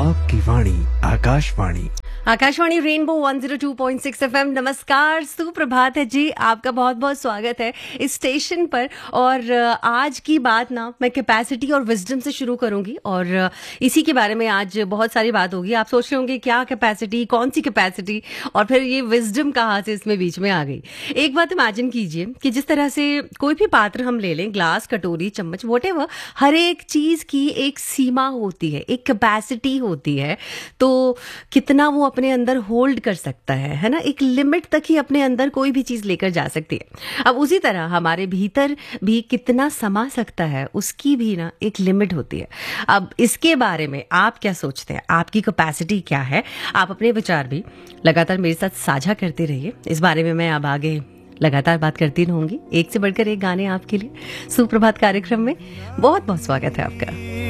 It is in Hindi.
आपकी वाणी आकाशवाणी। Akashvani rainbow 102.6 FM. नमस्कार, सुप्रभात है जी, आपका बहुत बहुत स्वागत है इस स्टेशन पर। और आज की बात ना मैं कैपेसिटी और विजडम से शुरू करूंगी और इसी के बारे में आज बहुत सारी बात होगी। आप सोच रहे होंगे क्या कैपेसिटी, कौन सी कैपेसिटी, और फिर ये विजडम कहाँ से इसमें बीच में आ गई। एक बात इमेजिन कीजिए कि जिस तरह से कोई भी पात्र हम ले लें, ग्लास, कटोरी, चम्मच, व्हाटएवर, हर एक चीज की एक सीमा होती है, एक कैपेसिटी होती है। तो कितना वो अपने अंदर होल्ड कर सकता है ना, एक लिमिट तक ही अपने अंदर कोई भी चीज लेकर जा सकती है। अब उसी तरह हमारे भीतर भी कितना समा सकता है, उसकी भी ना एक लिमिट होती है। अब इसके बारे में आप क्या सोचते हैं, आपकी कैपेसिटी क्या है? आप अपने विचार भी लगातार मेरे साथ साझा करते रहिए। इस बारे में मैं अब आगे लगातार बात करती रहूंगी। एक से बढ़कर एक गाने आपके लिए सुप्रभात कार्यक्रम में बहुत बहुत स्वागत है आपका।